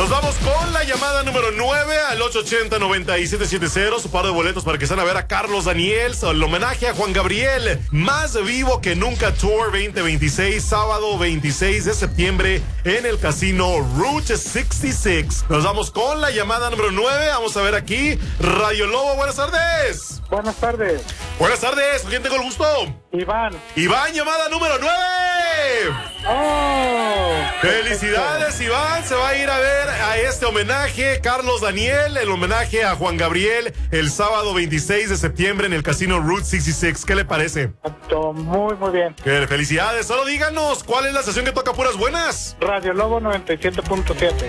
Nos vamos con la llamada número 9 al 880-9770. Su par de boletos para que estén a ver a Carlos Daniel. El homenaje a Juan Gabriel. Más vivo que nunca Tour 2026. Sábado 26 de septiembre en el casino Route 66. Nos vamos con la llamada número 9. Vamos a ver aquí. Radio Lobo, buenas tardes. Buenas tardes. Buenas tardes. ¿Con quién tengo el gusto? Iván. Iván, llamada número 9. ¡Oh! Felicidades, Iván. Se va a ir a ver a este homenaje, Carlos Daniel, el homenaje a Juan Gabriel, el sábado 26 de septiembre en el casino Route 66. ¿Qué le parece? Muy, muy bien. Felicidades. Solo díganos, ¿cuál es la estación que toca puras buenas? Radio Lobo 97.7.